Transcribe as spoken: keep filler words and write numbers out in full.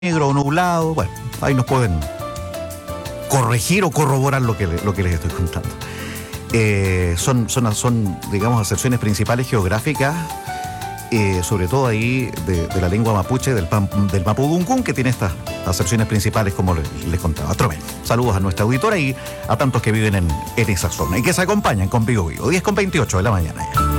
negro o nublado. Bueno, ahí nos pueden corregir o corroborar lo que, lo que les estoy contando. Eh, son, son, son, digamos, acepciones principales geográficas, eh, sobre todo ahí de, de la lengua mapuche, del, pam, del mapudungun, que tiene estas acepciones principales, como les, les contaba. Tromén. Saludos a nuestra auditora y a tantos que viven en, en esa zona y que se acompañan con Vigo Vigo. diez con veintiocho de la mañana.